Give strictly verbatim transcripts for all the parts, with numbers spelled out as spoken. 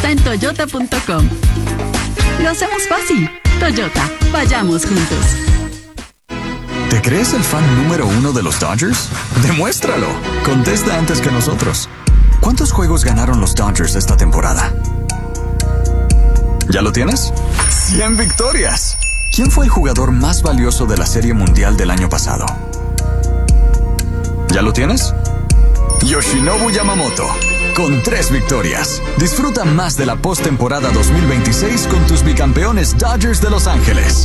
está en toyota punto com. Lo hacemos fácil. Toyota, vayamos juntos. ¿Te crees el fan número uno de los Dodgers? ¡Demuéstralo! Contesta antes que nosotros. ¿Cuántos juegos ganaron los Dodgers esta temporada? ¿Ya lo tienes? ¡cien victorias! ¿Quién fue el jugador más valioso de la Serie Mundial del año pasado? ¿Ya lo tienes? Yoshinobu Yamamoto, con tres victorias. Disfruta más de la postemporada dos mil veintiséis con tus bicampeones Dodgers de Los Ángeles.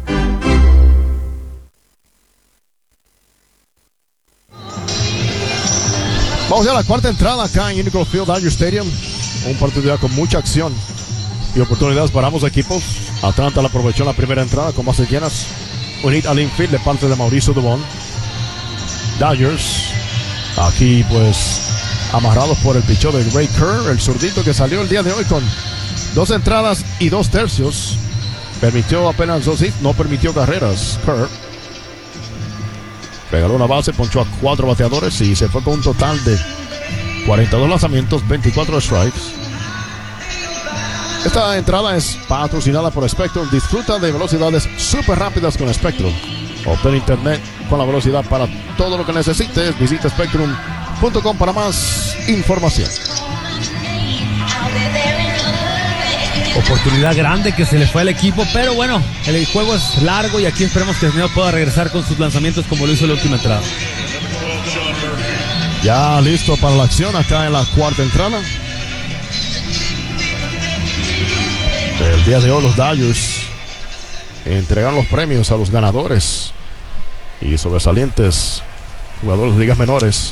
Vamos a la cuarta entrada acá en Unico Field, Dodger Stadium. Un partido con mucha acción y oportunidades para ambos equipos. Atlanta la aprovechó en la primera entrada con bases llenas. Un hit al infield de parte de Mauricio Dubón. Dodgers aquí pues amarrados por el pichón de Ray Kerr, el zurdito que salió el día de hoy con dos entradas y dos tercios. Permitió apenas dos hits, no permitió carreras. Kerr regaló una base, ponchó a cuatro bateadores y se fue con un total de cuarenta y dos lanzamientos, veinticuatro strikes. Esta entrada es patrocinada por Spectrum. Disfruta de velocidades súper rápidas con Spectrum. Obtén internet con la velocidad para todo lo que necesites. Visita spectrum punto com para más información. Oportunidad grande que se le fue al equipo, pero bueno, el juego es largo y aquí esperemos que Snell pueda regresar con sus lanzamientos como lo hizo en la última entrada. Ya listo para la acción acá en la cuarta entrada. El día de hoy los Dodgers entregan los premios a los ganadores y sobresalientes jugadores de ligas menores.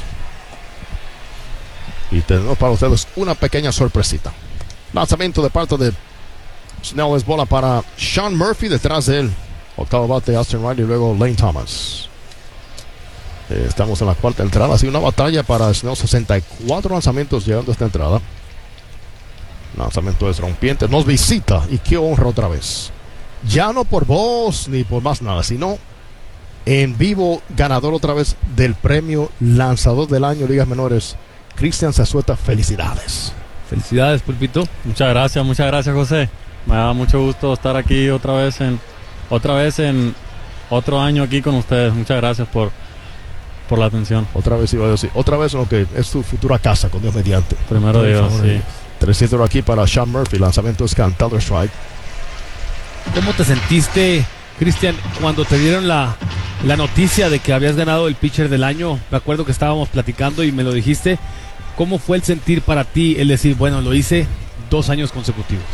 Y tenemos para ustedes una pequeña sorpresita. Lanzamiento de parte de Snell, es bola para Sean Murphy. Detrás de él, octavo bate Austin Riley y luego Lane Thomas. Eh, estamos en la cuarta entrada. Ha sido una batalla para Snell. sesenta y cuatro lanzamientos llegando a esta entrada. Lanzamiento es rompiente. Nos visita y qué honra otra vez. Ya no por voz ni por más nada, sino en vivo, ganador otra vez del premio Lanzador del Año Ligas Menores, Cristian Zazueta. Felicidades. Felicidades, Pulpito. Muchas gracias, muchas gracias, José. Me da mucho gusto estar aquí otra vez en otra vez en otro año aquí con ustedes. Muchas gracias por, por la atención. Otra vez iba a decir, otra vez en lo que es tu futura casa, con Dios mediante. Primero Dios, sí. trescientos aquí para Sean Murphy. Lanzamiento es cantado strike. ¿Cómo te sentiste, Cristian, cuando te dieron la, la noticia de que habías ganado el pitcher del año? Me acuerdo que estábamos platicando y me lo dijiste. ¿Cómo fue el sentir para ti el decir, bueno, lo hice dos años consecutivos?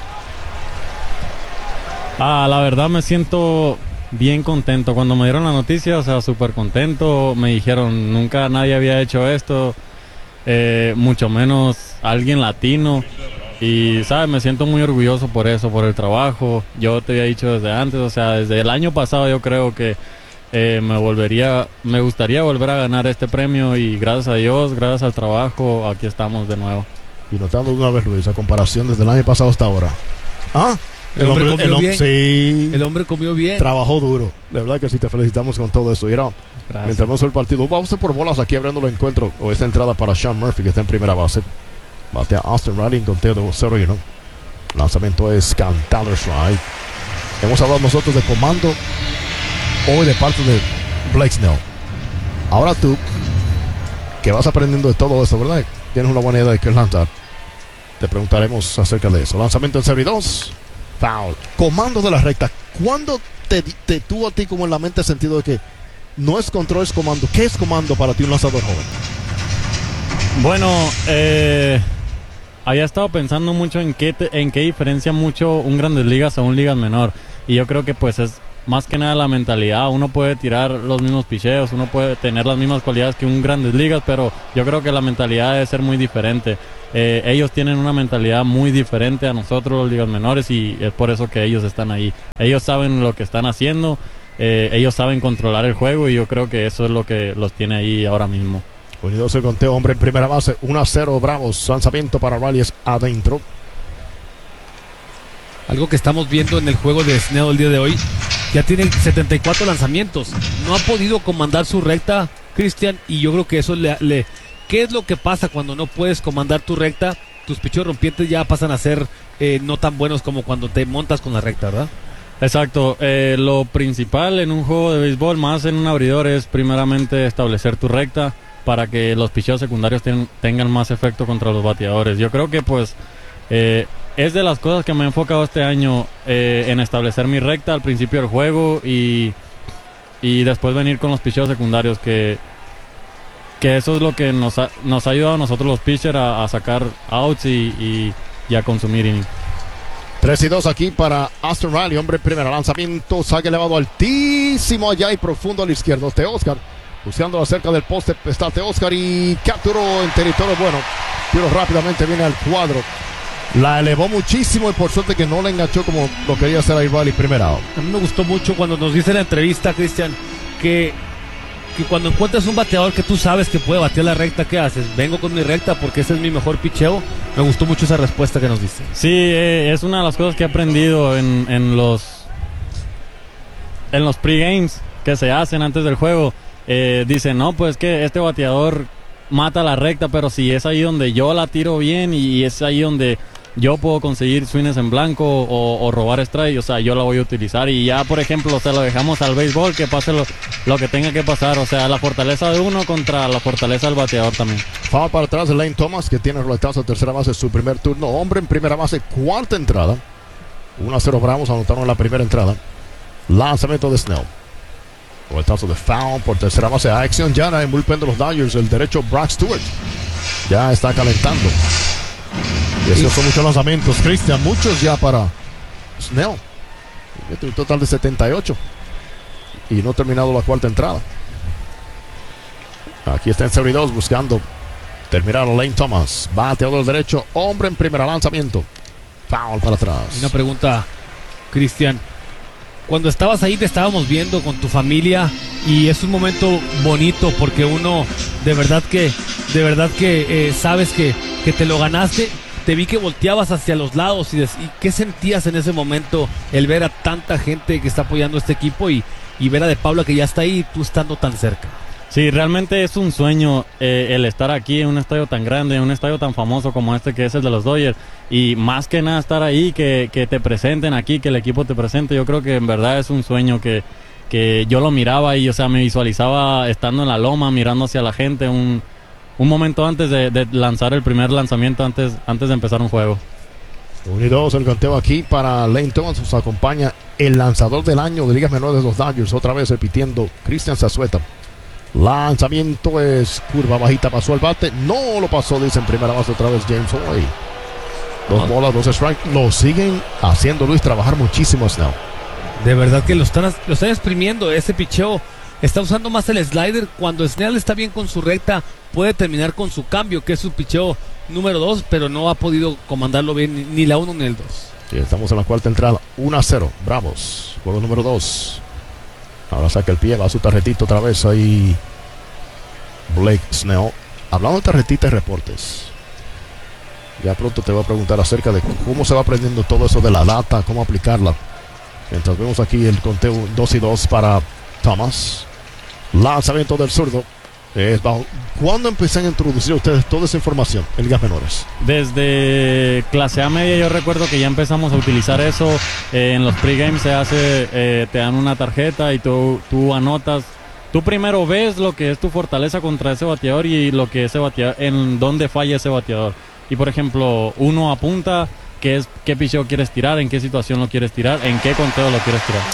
Ah, la verdad me siento bien contento. Cuando me dieron la noticia, o sea, súper contento. Me dijeron, nunca nadie había hecho esto, eh, mucho menos alguien latino. Y, ¿sabes? Me siento muy orgulloso por eso, por el trabajo. Yo te había dicho desde antes, o sea, desde el año pasado yo creo que eh, me volvería, me gustaría volver a ganar este premio y gracias a Dios, gracias al trabajo, aquí estamos de nuevo. Y notando una vez, Luis, a comparación desde el año pasado hasta ahora. ¿Ah? El, el hombre, hombre comió el, bien. Sí. El hombre comió bien. Trabajó duro. De verdad que sí, te felicitamos con todo eso. Y era, mientras vemos el partido, vamos a por bolas aquí abriendo el encuentro. O esta entrada para Sean Murphy, que está en primera base. Batea Austin Riley en conteo de cero y uno. Lanzamiento es cantado strike. Hemos hablado nosotros de comando hoy de parte de Blake Snell. Ahora tú, que vas aprendiendo de todo eso, ¿verdad? Tienes una buena idea de qué lanzar. Te preguntaremos acerca de eso. Lanzamiento en cero y dos. Foul. Comando de la recta. ¿Cuándo te, te tuvo a ti como en la mente el sentido de que no es control, es comando? ¿Qué es comando para ti, un lanzador joven? Bueno, eh, había estado pensando mucho en qué, te, en qué diferencia mucho un Grandes Ligas a un Ligas Menor. Y yo creo que pues es más que nada la mentalidad. Uno puede tirar los mismos picheos, uno puede tener las mismas cualidades que un Grandes Ligas, pero yo creo que la mentalidad debe ser muy diferente. Eh, ellos tienen una mentalidad muy diferente a nosotros los Ligas Menores y es por eso que ellos están ahí. Ellos saben lo que están haciendo, eh, ellos saben controlar el juego y yo creo que eso es lo que los tiene ahí ahora mismo. Unidos el conteo, hombre en primera base, uno a cero Bravos. Lanzamiento para Riley es adentro. Algo que estamos viendo en el juego de Snell el día de hoy, ya tiene setenta y cuatro lanzamientos. No ha podido comandar su recta, Cristian, y yo creo que eso le, le... ¿Qué es lo que pasa cuando no puedes comandar tu recta tus picheos rompientes ya pasan a ser eh, no tan buenos como cuando te montas con la recta, ¿verdad? Exacto, eh, lo principal en un juego de béisbol, más en un abridor, es primeramente establecer tu recta para que los picheos secundarios ten, tengan más efecto contra los bateadores. Yo creo que pues eh, es de las cosas que me he enfocado este año eh, en establecer mi recta al principio del juego y, y después venir con los picheos secundarios, que, que eso es lo que nos ha, nos ha ayudado a nosotros los pitchers a, a sacar outs y, y, y a consumir innings. tres y dos aquí para Austin Riley, hombre, primer lanzamiento, saque elevado altísimo allá y profundo a la izquierda. Teóscar buscando cerca del poste, está Teóscar y capturó en territorio bueno. Tiro rápidamente, viene al cuadro. La elevó muchísimo y por suerte que no la enganchó como lo quería hacer ahí Riley, primera out. A mí me gustó mucho cuando nos dice en la entrevista, Cristian, que, que cuando encuentras un bateador que tú sabes que puede batear la recta, ¿qué haces? Vengo con mi recta porque ese es mi mejor picheo. Me gustó mucho esa respuesta que nos diste. Sí, eh, es una de las cosas que he aprendido en, en los en los pre-games que se hacen antes del juego. Eh, dicen, no, pues que este bateador mata la recta, pero si es ahí donde yo la tiro bien y es ahí donde yo puedo conseguir swings en blanco o, o robar strike, o sea, yo la voy a utilizar. Y ya, por ejemplo, se lo dejamos al béisbol, que pase lo, lo que tenga que pasar, o sea, la fortaleza de uno contra la fortaleza del bateador también. Foul para atrás de Lane Thomas, que tiene roletazo a tercera base, su primer turno. Hombre en primera base, cuarta entrada. uno a cero Bravos, anotaron la primera entrada. Lanzamiento de Snell. Roletazo de foul por tercera base. Acción ya en el bullpen de los Dodgers. El derecho Brock Stewart ya está calentando. Y esos son muchos lanzamientos, Cristian. Muchos ya para Snell. Un total de setenta y ocho. Y no ha terminado la cuarta entrada. Aquí está en cero y dos buscando terminar a Lane Thomas. Bateador derecho. Hombre en primera, lanzamiento. Foul para atrás. Una pregunta, Cristian. Cuando estabas ahí te estábamos viendo con tu familia y es un momento bonito porque uno de verdad que de verdad que eh, sabes que, que te lo ganaste. Te vi que volteabas hacia los lados y, des, y ¿qué sentías en ese momento el ver a tanta gente que está apoyando a este equipo y, y ver a De Paula que ya está ahí y tú estando tan cerca? Sí, realmente es un sueño eh, el estar aquí en un estadio tan grande, en un estadio tan famoso como este que es el de los Dodgers, y más que nada estar ahí, que, que te presenten aquí, que el equipo te presente. Yo creo que en verdad es un sueño que, que yo lo miraba y, o sea, me visualizaba estando en la loma, mirando hacia la gente, un, un momento antes de, de lanzar el primer lanzamiento, antes, antes de empezar un juego. uno y dos el conteo aquí para Lane Thomas. Nos acompaña el lanzador del año de ligas menores de los Dodgers, otra vez repitiendo, Cristian Zazueta. Lanzamiento es curva bajita, pasó el bate, no lo pasó, dice en primera base otra vez James Hoy. Dos no. bolas, dos strikes. Lo siguen haciendo, Luis, trabajar muchísimo Snell. De verdad que lo están, lo están exprimiendo. Ese picheo está usando más el slider. Cuando Snell está bien con su recta, puede terminar con su cambio, que es su picheo número dos, pero no ha podido comandarlo bien ni la uno ni el dos. Sí, estamos en la cuarta entrada, uno a cero Bravos, juego número dos. Ahora saca el pie, va a su tarjetito otra vez ahí Blake Snell. Hablando de tarjetitas y reportes, ya pronto te voy a preguntar acerca de cómo se va aprendiendo todo eso de la data, cómo aplicarla. Mientras vemos aquí el conteo dos y dos para Thomas. Lanzamiento del zurdo. Es bajo. ¿Cuándo empiezan a introducir ustedes toda esa información en ligas menores? Desde clase A media yo recuerdo que ya empezamos a utilizar eso. Eh, en los pregames se hace, eh, te dan una tarjeta y tú, tú anotas. Tú primero ves lo que es tu fortaleza contra ese bateador y lo que ese bateador, en dónde falla ese bateador. Y por ejemplo, uno apunta qué es, qué picheo quieres tirar, en qué situación lo quieres tirar, en qué conteo lo quieres tirar.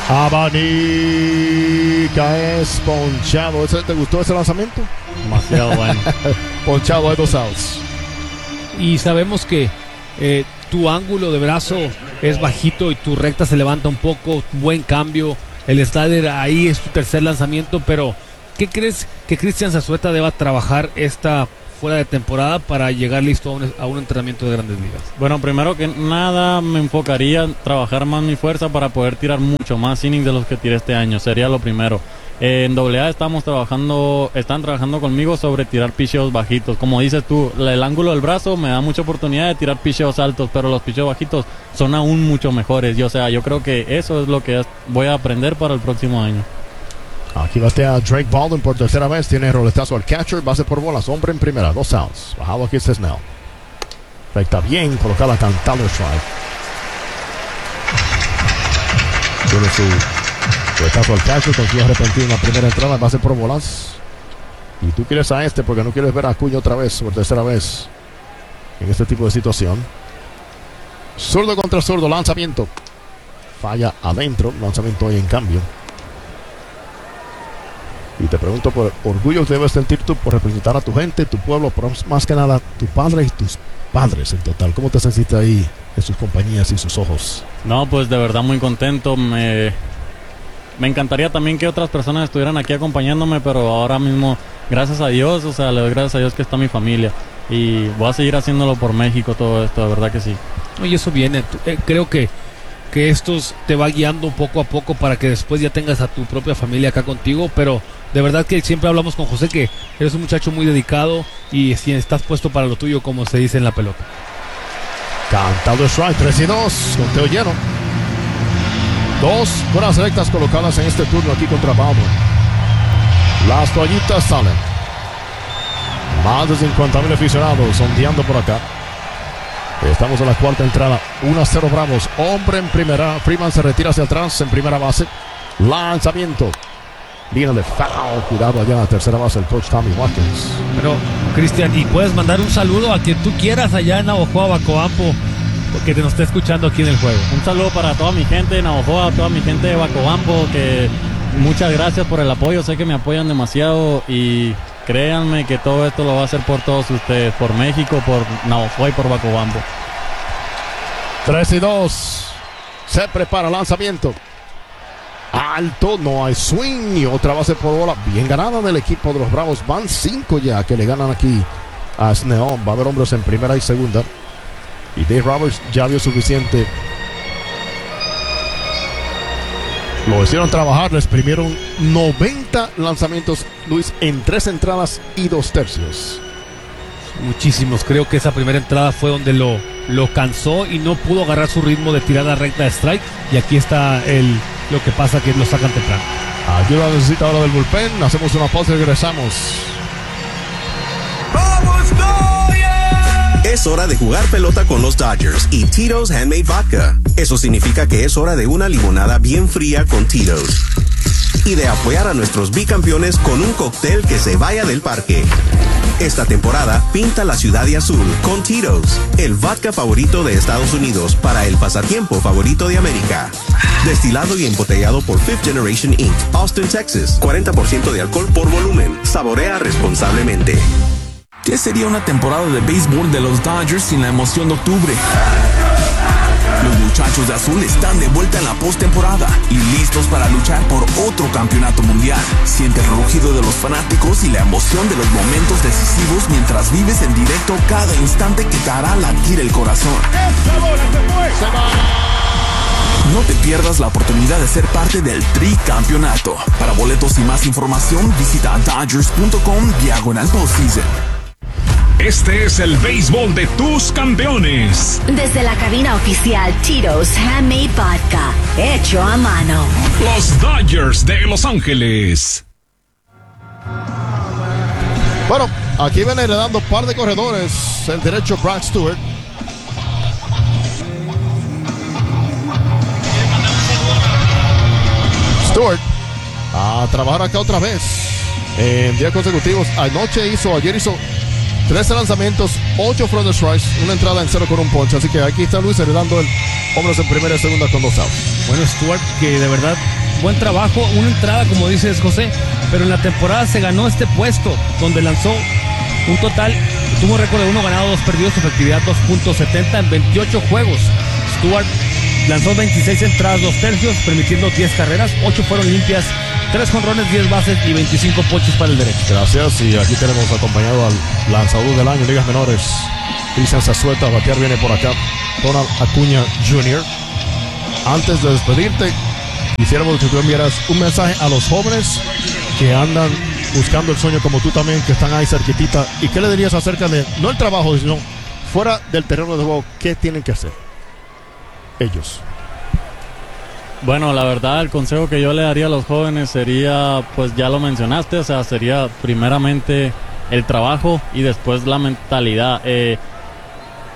Abanica es ponchado. ¿Te gustó ese lanzamiento? Demasiado bueno. Ponchado, hay dos outs. Y sabemos que eh, tu ángulo de brazo es bajito y tu recta se levanta un poco. Buen cambio. El slider ahí es tu tercer lanzamiento. Pero, ¿qué crees que Cristian Zazueta deba trabajar esta fuera de temporada para llegar listo a un, a un entrenamiento de Grandes Ligas? Bueno, primero que nada me enfocaría en trabajar más mi fuerza para poder tirar mucho más innings de los que tiré este año. Sería lo primero. Eh, en doble A estamos trabajando, están trabajando conmigo sobre tirar picheos bajitos. Como dices tú, el ángulo del brazo me da mucha oportunidad de tirar picheos altos, pero los picheos bajitos son aún mucho mejores. Y, o sea, yo creo que eso es lo que voy a aprender para el próximo año. Aquí batea Drake Baldwin por tercera vez. Tiene roletazo al catcher. Base por bolas. Hombre en primera. Dos outs. Bajado aquí este Snell. Recta bien colocada, cantando el strike. Tiene su puestazo al catcher, consiguió arrepentido en la primera entrada, base por bolas. Y tú quieres a este porque no quieres ver a Acuña otra vez, por tercera vez, en este tipo de situación. Zurdo contra zurdo, lanzamiento. Falla adentro, lanzamiento hoy en cambio. Y te pregunto por orgullo que debes sentir tú por representar a tu gente, tu pueblo, pero más que nada tu padre y tus padres en total. ¿Cómo te sentiste ahí en sus compañías y sus ojos? No, pues de verdad muy contento. Me, me encantaría también que otras personas estuvieran aquí acompañándome, pero ahora mismo, gracias a Dios, o sea, le doy gracias a Dios que está mi familia. Y voy a seguir haciéndolo por México, todo esto, de verdad que sí. Y eso viene, eh, creo que que esto te va guiando poco a poco para que después ya tengas a tu propia familia acá contigo, pero de verdad que siempre hablamos con José que eres un muchacho muy dedicado y si estás puesto para lo tuyo, como se dice en la pelota. Cantado strike, tres y dos, conteo lleno. Dos buenas rectas colocadas en este turno aquí contra Baldwin. Las toallitas salen. Más de cincuenta mil aficionados sondeando por acá. Estamos en la cuarta entrada. uno a cero Bravos. Hombre en primera. Freeman se retira hacia atrás en primera base. Lanzamiento. Línea de foul. Cuidado allá en la tercera base el coach Tommy Watkins. Pero, Cristian, y puedes mandar un saludo a quien tú quieras allá en Navojoa, Bacobampo, que te nos esté escuchando aquí en el juego. Un saludo para toda mi gente de Navojoa, toda mi gente de Bacobampo, que muchas gracias por el apoyo. Sé que me apoyan demasiado y créanme que todo esto lo va a hacer por todos ustedes, por México, por Navojoa y por Bacobampo. tres y dos. Se prepara el lanzamiento. Alto, no hay swing y otra base por bola bien ganada del equipo de los Bravos. Van cinco ya que le ganan aquí a Sneon. Va a haber hombres en primera y segunda. Y Dave Roberts ya vio suficiente. Lo hicieron trabajar, les exprimieron noventa lanzamientos, Luis, en tres entradas y dos tercios. Muchísimos. Creo que esa primera entrada fue donde lo, lo cansó y no pudo agarrar su ritmo de tirada recta de strike. Y aquí está el, lo que pasa, que lo sacan temprano. Ayuda necesita ahora del bullpen. Hacemos una pausa y regresamos. ¡Vamos, Dodgers! Es hora de jugar pelota con los Dodgers y Tito's Handmade Vodka. Eso significa que es hora de una limonada bien fría con Tito's. Y de apoyar a nuestros bicampeones con un cóctel que se vaya del parque. Esta temporada, pinta la ciudad de azul con Tito's, el vodka favorito de Estados Unidos para el pasatiempo favorito de América. Destilado y embotellado por Fifth Generation incorporated. Austin, Texas. cuarenta por ciento de alcohol por volumen. Saborea responsablemente. ¿Qué sería una temporada de béisbol de los Dodgers sin la emoción de octubre? Los muchachos de azul están de vuelta en la postemporada y listos para luchar por otro campeonato mundial. Siente el rugido de los fanáticos y la emoción de los momentos decisivos mientras vives en directo cada instante que te hará latir el corazón. No te pierdas la oportunidad de ser parte del tricampeonato. Para boletos y más información, visita dodgers punto com diagonal postseason. Este es el béisbol de tus campeones. Desde la cabina oficial Tito's Handmade Vodka, hecho a mano. Los Dodgers de Los Ángeles. Bueno, aquí ven heredando un par de corredores. El derecho Brad Stewart. Stewart a trabajar acá otra vez en días consecutivos. Anoche hizo, ayer hizo trece lanzamientos, ocho front strikes, una entrada en cero con un ponche. Así que aquí está Luis heredando el hombres en primera y segunda con dos outs. Bueno, Stewart, que de verdad, buen trabajo, una entrada como dices José, pero en la temporada se ganó este puesto donde lanzó un total, tuvo un récord de uno ganado, dos perdidos, efectividad dos punto setenta en veintiocho juegos. Stewart lanzó veintiséis entradas, dos tercios, permitiendo diez carreras, ocho fueron limpias, tres jonrones, diez bases y veinticinco ponches para el derecho. Gracias, y aquí tenemos acompañado al lanzador del año, Ligas Menores, Cristian Zazueta. A batear viene por acá Ronald Acuña junior Antes de despedirte, quisiéramos que tú enviaras un mensaje a los jóvenes que andan buscando el sueño como tú también, que están ahí cerquitita. ¿Y qué le dirías acerca de, no el trabajo, sino fuera del terreno de juego, qué tienen que hacer ellos? Bueno, la verdad, el consejo que yo le daría a los jóvenes sería, pues ya lo mencionaste, o sea, sería primeramente el trabajo y después la mentalidad. Eh,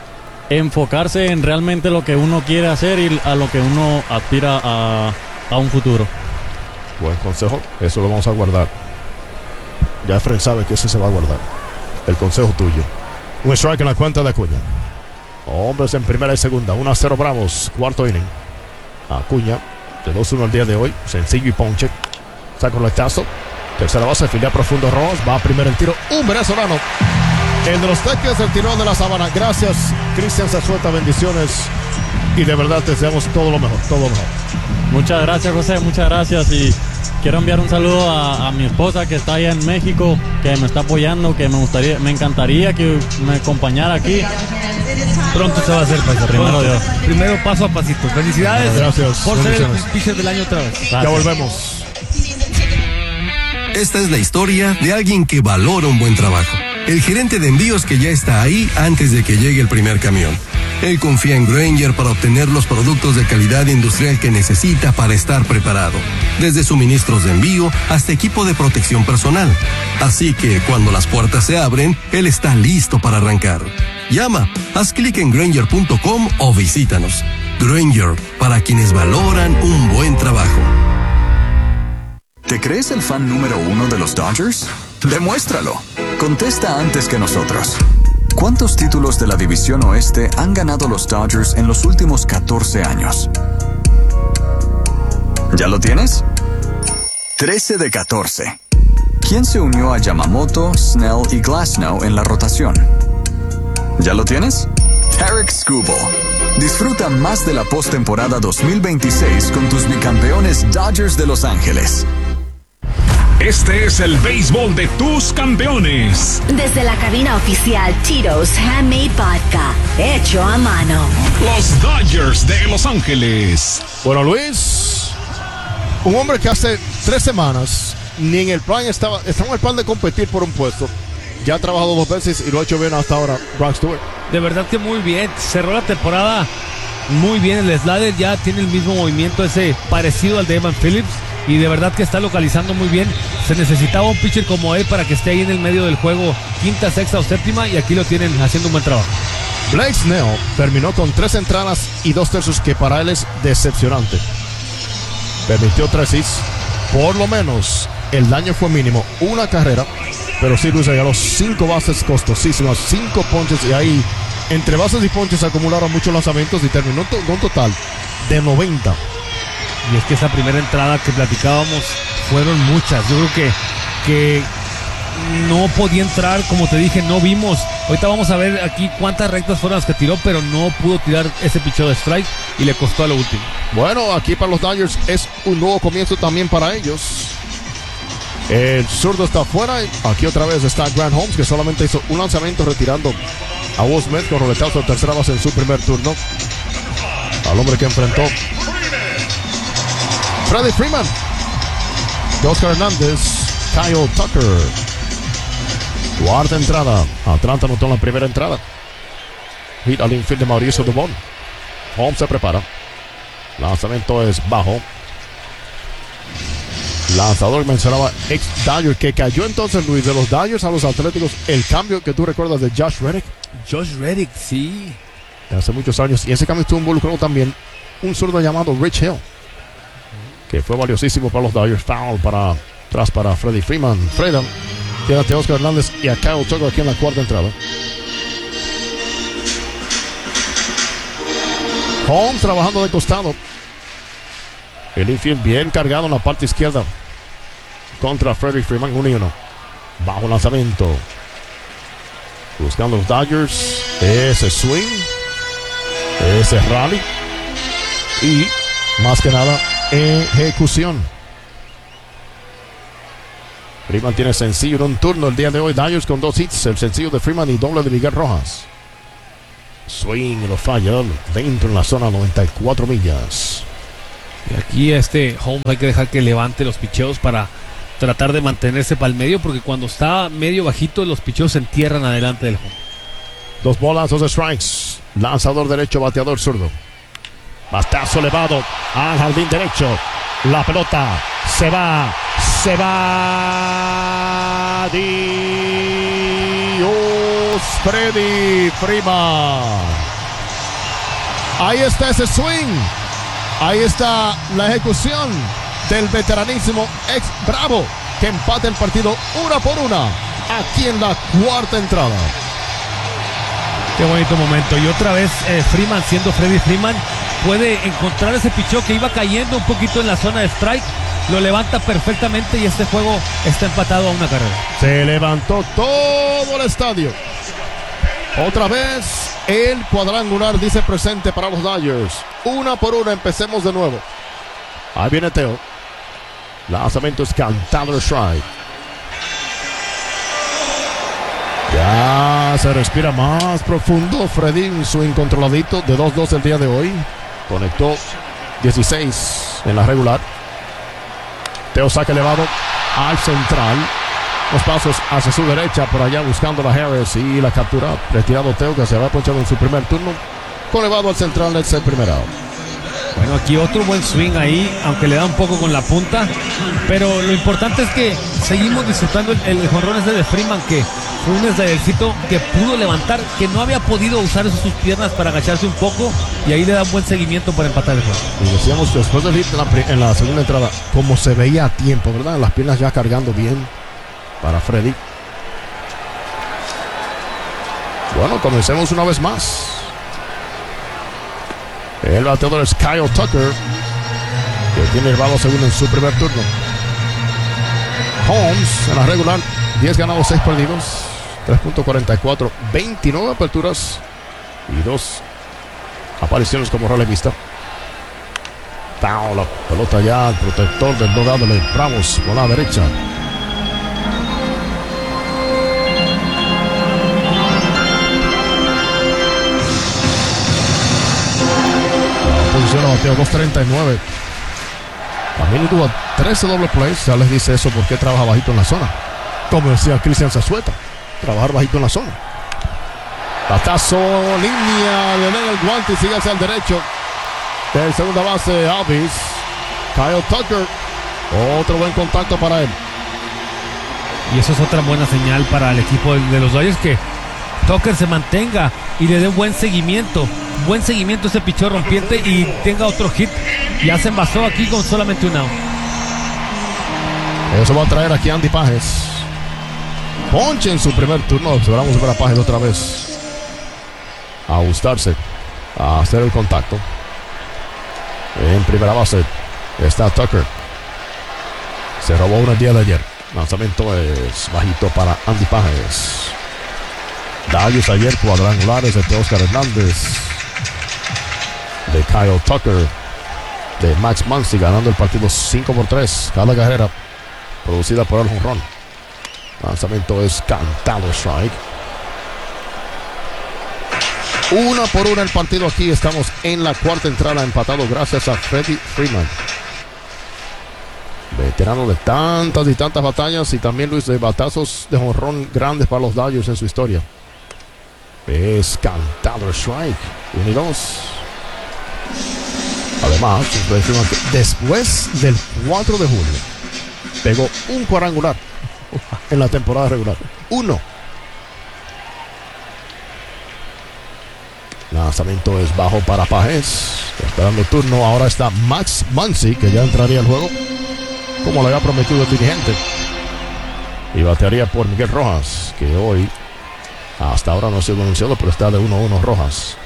enfocarse en realmente lo que uno quiere hacer y a lo que uno aspira a, a un futuro. Buen consejo, eso lo vamos a guardar. Ya Efren sabe que ese se va a guardar. El consejo tuyo. Un strike en la cuenta de Acuña. Hombres en primera y segunda. uno a cero Bravos. Cuarto inning. Acuña. De dos uno el día de hoy. Sencillo y ponche. Saca un rectazo. Tercera base. Filea profundo Rojas. Va a primer el tiro. Un venezolano. El de los Teques. El tirón de la Sabana. Gracias, Cristian Zazueta. Bendiciones. Y de verdad te deseamos todo lo mejor. Todo lo mejor. Muchas gracias, José. Muchas gracias. Y quiero enviar un saludo a, a mi esposa que está allá en México, que me está apoyando, que me gustaría, me encantaría que me acompañara aquí. Pronto se va a hacer, paisa. Primero Dios. Primero paso a pasito. Felicidades. Gracias. Por ser el Bendiciones. pitcher del año otra vez. Ya Gracias. volvemos. Esta es la historia de alguien que valora un buen trabajo. El gerente de envíos que ya está ahí antes de que llegue el primer camión. Él confía en Grainger para obtener los productos de calidad industrial que necesita para estar preparado. Desde suministros de envío hasta equipo de protección personal. Así que cuando las puertas se abren, él está listo para arrancar. Llama, haz clic en Grainger punto com o visítanos. Grainger, para quienes valoran un buen trabajo. ¿Te crees el fan número uno de los Dodgers? Demuéstralo. Contesta antes que nosotros. ¿Cuántos títulos de la División Oeste han ganado los Dodgers en los últimos catorce años? ¿Ya lo tienes? trece de catorce. ¿Quién se unió a Yamamoto, Snell y Glasnow en la rotación? ¿Ya lo tienes? Tarik Skubal. Disfruta más de la postemporada dos mil veintiséis con tus bicampeones Dodgers de Los Ángeles. Este es el béisbol de tus campeones. Desde la cabina oficial Tito's Handmade Vodka, hecho a mano. Los Dodgers de Los Ángeles. Bueno, Luis, un hombre que hace tres semanas ni en el plan estaba, estaba en el plan de competir por un puesto. Ya ha trabajado dos veces y lo ha hecho bien hasta ahora, Brock Stewart. De verdad que muy bien. Cerró la temporada muy bien. El slider ya tiene el mismo movimiento, ese parecido al de Evan Phillips. Y de verdad que está localizando muy bien. Se necesitaba un pitcher como él para que esté ahí en el medio del juego, quinta, sexta o séptima, y aquí lo tienen haciendo un buen trabajo. Blake Snell terminó con tres entradas y dos tercios, que para él es decepcionante. Permitió tres hits. Por lo menos el daño fue mínimo, una carrera. Pero sí, Luis, regaló cinco bases costosísimas, cinco ponches, y ahí entre bases y ponches se acumularon muchos lanzamientos y terminó to- con un total de noventa. Y es que esa primera entrada que platicábamos fueron muchas. Yo creo que, que no podía entrar, como te dije, no vimos. Ahorita vamos a ver aquí cuántas rectas fueron las que tiró, pero no pudo tirar ese picheo de strike y le costó a lo último. Bueno, aquí para los Dodgers es un nuevo comienzo también para ellos. El zurdo está afuera. Aquí otra vez está Grant Holmes, que solamente hizo un lanzamiento retirando a Will Smith con roletazo de tercera base en su primer turno. Al hombre que enfrentó Freddie Freeman, Oscar Hernández, Kyle Tucker. Cuarta entrada. Atlanta anotó en la primera entrada. Hit al infield de Mauricio Dubón. Holmes se prepara. Lanzamiento es bajo. Lanzador mencionaba ex Dodger, que cayó entonces, Luis, de los Dodgers a los Atléticos. El cambio que tú recuerdas de Josh Reddick. Josh Reddick, sí. De hace muchos años. Y ese cambio estuvo involucrado también un zurdo llamado Rich Hill, que fue valiosísimo para los Dodgers. Foul para atrás para Freddie Freeman. Freedom tiene a Oscar Hernández y a Kyle Tucker aquí en la cuarta entrada. Holmes trabajando de costado. El infield bien cargado en la parte izquierda contra Freddie Freeman. Uno y uno. Bajo lanzamiento. Buscando los Dodgers. Ese swing. Ese rally. Y más que nada, ejecución. Freeman tiene sencillo en un turno el día de hoy. Dodgers con dos hits. El sencillo de Freeman y doble de Miguel Rojas. Swing y lo falla dentro en la zona, noventa y cuatro millas. Y aquí este Holmes hay que dejar que levante los picheos para tratar de mantenerse para el medio, porque cuando está medio bajito los picheos se entierran adelante del home. Dos bolas, dos strikes. Lanzador derecho, bateador zurdo. Bastazo elevado al jardín derecho. La pelota se va, se va. Dios, Freddy Freeman. Ahí está ese swing. Ahí está la ejecución del veteranísimo ex Bravo, que empata el partido una por una aquí en la cuarta entrada. Qué bonito momento. Y otra vez eh, Freeman, siendo Freddie Freeman, puede encontrar ese picheo que iba cayendo un poquito en la zona de strike. Lo levanta perfectamente y este juego está empatado a una carrera. Se levantó todo el estadio. Otra vez el cuadrangular dice presente para los Dodgers. Una por una, empecemos de nuevo. Ahí viene Teo. Lanzamiento es cantado, strike. Ya se respira más profundo. Freddy, su incontroladito de dos dos el día de hoy. Conectó dieciséis en la regular. Teo saca elevado al central. Los pasos hacia su derecha, por allá buscando la Harris y la captura. Retirado Teo, que se había ponchado en su primer turno. Con elevado al central, es el primer out. Bueno, aquí otro buen swing ahí, aunque le da un poco con la punta. Pero lo importante es que seguimos disfrutando el, el jonrón ese de Freeman, que fue un eslayercito que pudo levantar, que no había podido usar sus piernas para agacharse un poco. Y ahí le da buen seguimiento para empatar el juego. Y decíamos que después del hit en la, en la segunda entrada, como se veía a tiempo, ¿verdad? Las piernas ya cargando bien para Freddy. Bueno, comencemos una vez más. El bateador es Kyle Tucker, que tiene el balo segundo en su primer turno. Holmes en la regular, diez ganados, seis perdidos, tres punto cuarenta y cuatro, veintinueve aperturas y dos apariciones como relevista. Down, la pelota ya al protector del dogado, le entramos con la derecha. Posición a bateo dos treinta y nueve. También tuvo trece doble plays. Ya les dice eso porque trabaja bajito en la zona. Como decía Cristian Zazueta, trabajar bajito en la zona. Batazo, línea, le leen el guante y sigue hacia el derecho. El segunda base, Alvis. Kyle Tucker. Otro buen contacto para él. Y eso es otra buena señal para el equipo de los Dodgers, que Tucker se mantenga y le dé buen seguimiento. Buen seguimiento ese pichón rompiente y tenga otro hit. Ya se envasó aquí con solamente un out. Eso va a traer aquí a Andy Pages. Ponche en su primer turno. Observamos ver a Pages otra vez a ajustarse, a hacer el contacto. En primera base está Tucker. Se robó una el día de ayer. Lanzamiento es bajito para Andy Pages. Darius ayer cuadrangulares de Oscar Hernández, de Kyle Tucker, de Max Muncy, ganando el partido cinco por tres. Cada carrera producida por el jonrón. Lanzamiento es cantado, strike. Una por una el partido aquí. Estamos en la cuarta entrada, empatado gracias a Freddie Freeman, veterano de tantas y tantas batallas, y también Luis, de batazos de jonrón grandes para los Dodgers en su historia. Es cantado, strike. Uno y dos. Además, después del cuatro de julio, pegó un cuadrangular en la temporada regular. Uno. Lanzamiento es bajo para Pages. Esperando el turno. Ahora está Max Muncy, que ya entraría al juego, como le había prometido el dirigente. Y batearía por Miguel Rojas, que hoy hasta ahora no ha sido anunciado, pero está de uno a uno Rojas.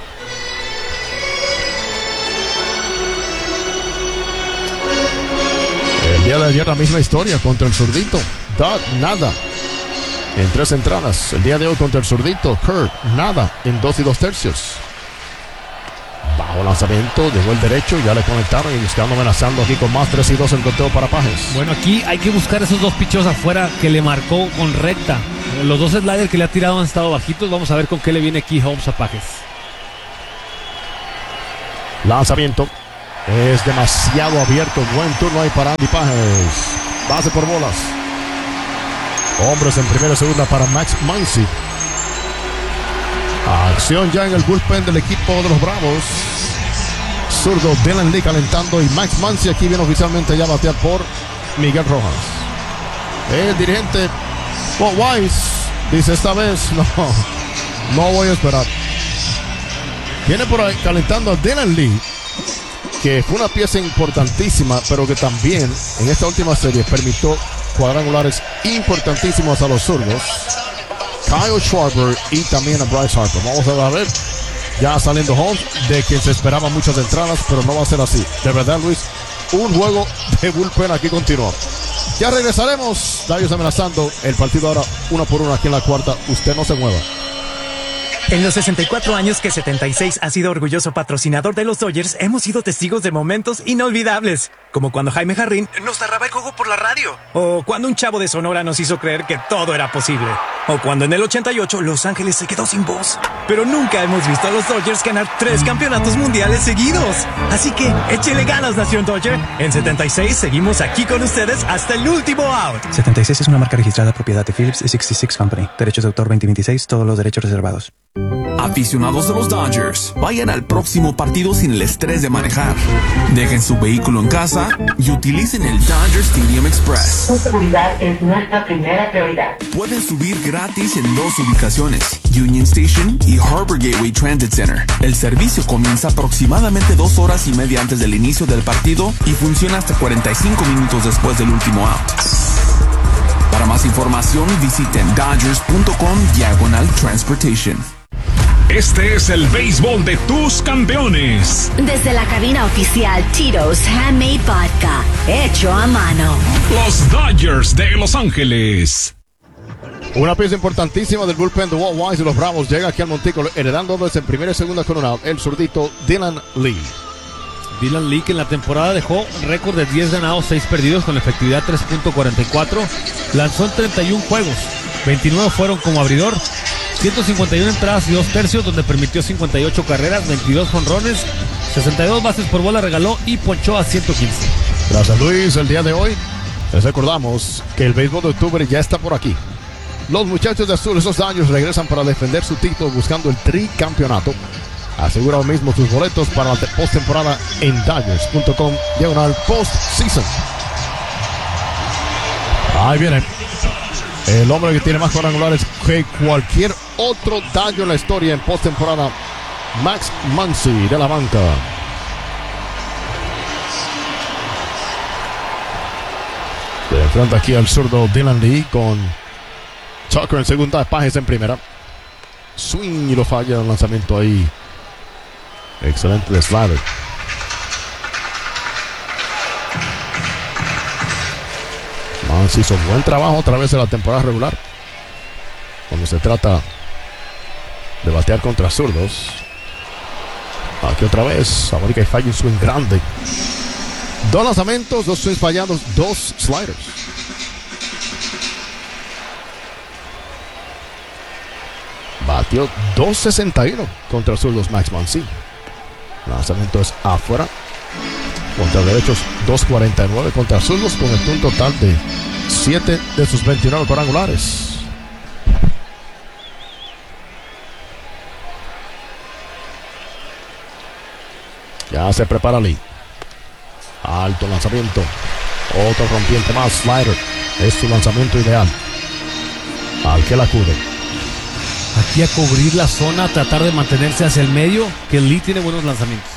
El día de ayer la misma historia contra el zurdito. Doug, nada en tres entradas. El día de hoy contra el zurdito Kurt, nada en dos y dos tercios. Bajo lanzamiento, llegó el derecho, ya le conectaron y buscando, amenazando aquí con más tres y dos el conteo para Pages. Bueno, aquí hay que buscar esos dos pichos afuera que le marcó con recta. Los dos sliders que le ha tirado han estado bajitos. Vamos a ver con qué le viene aquí Holmes a Pages. Lanzamiento es demasiado abierto. Buen turno ahí para Andy Pages. Base por bolas. Hombres en primera y segunda para Max Muncy. Acción ya en el bullpen del equipo de los Bravos. Zurdo Dylan Lee calentando, y Max Muncy aquí viene oficialmente ya a batear por Miguel Rojas. El dirigente Bob Weiss dice: esta vez no, no voy a esperar. Viene por ahí calentando a Dylan Lee, que fue una pieza importantísima, pero que también en esta última serie permitió cuadrangulares importantísimos a los zurdos, Kyle Schwarber y también a Bryce Harper. Vamos a ver, ya saliendo home, de quien se esperaban muchas entradas, pero no va a ser así. De verdad, Luis, un juego de bullpen aquí continúa. Ya regresaremos, Darius amenazando el partido ahora uno por uno aquí en la cuarta. Usted no se mueva. En los sesenta y cuatro años que setenta y seis ha sido orgulloso patrocinador de los Dodgers, hemos sido testigos de momentos inolvidables. Como cuando Jaime Jarrín nos narraba el juego por la radio. O cuando un chavo de Sonora nos hizo creer que todo era posible. O cuando en el ochenta y ocho Los Ángeles se quedó sin voz. Pero nunca hemos visto a los Dodgers ganar tres campeonatos mundiales seguidos. Así que échele ganas, Nación Dodger. En setenta y seis seguimos aquí con ustedes hasta el último out. setenta y seis es una marca registrada propiedad de Phillips y sesenta y seis Company. Derechos de autor veinte veintiséis, todos los derechos reservados. Aficionados de los Dodgers, vayan al próximo partido sin el estrés de manejar. Dejen su vehículo en casa y utilicen el Dodger Stadium Express. Su seguridad es nuestra primera prioridad. Pueden subir gratis en dos ubicaciones, Union Station y Harbor Gateway Transit Center. El servicio comienza aproximadamente dos horas y media antes del inicio del partido y funciona hasta cuarenta y cinco minutos después del último out. Para más información, visiten dodgers.com diagonal transportation. Este es el béisbol de tus campeones. Desde la cabina oficial Tito's Handmade Vodka, hecho a mano. Los Dodgers de Los Ángeles. Una pieza importantísima del bullpen de Walt Weiss de los Bravos llega aquí al montículo, heredando desde en primera y segunda con un out, el zurdito Dylan Lee. Dylan Lee, que en la temporada dejó un récord de diez ganados, seis perdidos con efectividad tres punto cuarenta y cuatro. Lanzó en treinta y uno juegos, veintinueve fueron como abridor, ciento cincuenta y una entradas y dos tercios, donde permitió cincuenta y ocho carreras, veintidós jonrones, sesenta y dos bases por bola regaló y ponchó a ciento quince. Gracias, Luis. El día de hoy les recordamos que el béisbol de octubre ya está por aquí. Los muchachos de azul, esos Dodgers, regresan para defender su título buscando el tricampeonato. Asegura ahora mismo tus boletos para la postemporada en Dodgers punto com diagonal postseason. Ahí viene el hombre que tiene más cuadrangulares que cualquier otro Dodger en la historia en postemporada, Max Muncy de la banca. Se enfrenta aquí al zurdo Dylan Lee con Tucker en segunda, Pages en primera. Swing y lo falla el lanzamiento ahí. Excelente de slider. Muncy hizo buen trabajo otra vez en la temporada regular, cuando se trata de batear contra zurdos. Aquí otra vez, ahorita falla un swing grande. Dos lanzamientos, dos swings fallados, dos sliders. Batió dos sesenta y uno contra zurdos Max Muncy. Lanzamiento es afuera. Contra derechos dos cuarenta y nueve contra zurdos, con el total de siete de sus veintinueve cuadrangulares. Ya se prepara Lee. Alto lanzamiento. Otro rompiente más. Slider. Es su lanzamiento ideal. Al que la acude. Aquí a cubrir la zona, a tratar de mantenerse hacia el medio, que Lee tiene buenos lanzamientos.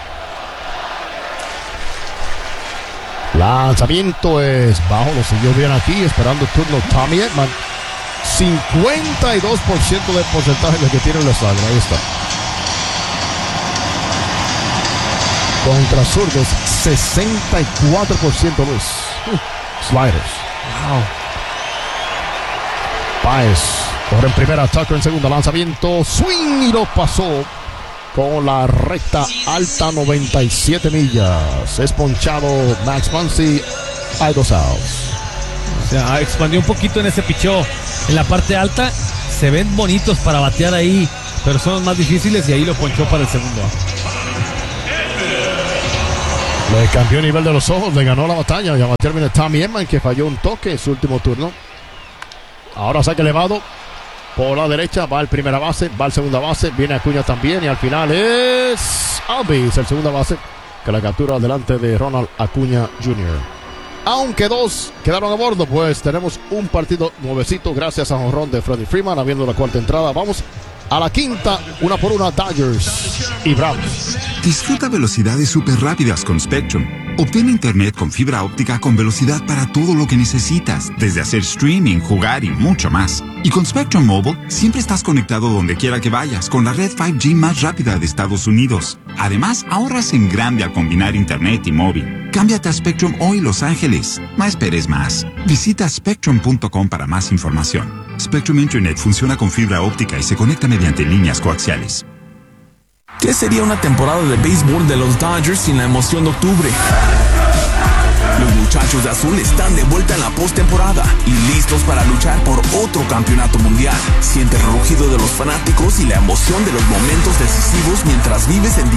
Lanzamiento es bajo, lo siguió bien aquí, esperando el turno Tommy Edman. cincuenta y dos por ciento de porcentaje de que tiene el slider. Ahí está. Contra zurdos, sesenta y cuatro por ciento Luis. Uh, sliders. Wow. Páez corre en primera, Tucker en segunda, lanzamiento, swing y lo pasó con la recta alta, noventa y siete millas. Es ponchado Max Muncy. Hay dos outs. O sea, expandió un poquito en ese picheo en la parte alta. Se ven bonitos para batear ahí, pero son los más difíciles, y ahí lo ponchó para el segundo. Le cambió el nivel de los ojos, le ganó la batalla. Ya va a terminar Tommy Edman, que falló un toque en su último turno. Ahora saque elevado por la derecha, va el primera base, va el segunda base, viene Acuña también, y al final es Albies, el segunda base, que la captura delante de Ronald Acuña junior Aunque dos quedaron a bordo, pues tenemos un partido nuevecito gracias a jonrón de Freddie Freeman, habiendo la cuarta entrada. Vamos A la quinta, una por una, Dodgers y Bravos. Disfruta velocidades súper rápidas con Spectrum. Obtén internet con fibra óptica con velocidad para todo lo que necesitas, desde hacer streaming, jugar y mucho más. Y con Spectrum Mobile, siempre estás conectado donde quiera que vayas, con la red cinco G más rápida de Estados Unidos. Además, ahorras en grande al combinar internet y móvil. Cámbiate a Spectrum hoy, Los Ángeles. No esperes más. Visita spectrum punto com para más información. Spectrum Internet funciona con fibra óptica y se conecta mediante líneas coaxiales. ¿Qué sería una temporada de béisbol de los Dodgers sin la emoción de octubre? Los muchachos de azul están de vuelta en la postemporada y listos para luchar por otro campeonato mundial. Siente el rugido de los fanáticos y la emoción de los momentos decisivos mientras vives en